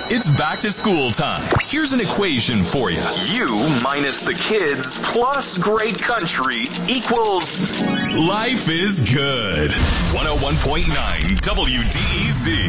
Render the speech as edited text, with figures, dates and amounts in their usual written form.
It's back to school time. Here's an equation for you. You minus the kids plus great country equals life is good. 101.9 WDEZ.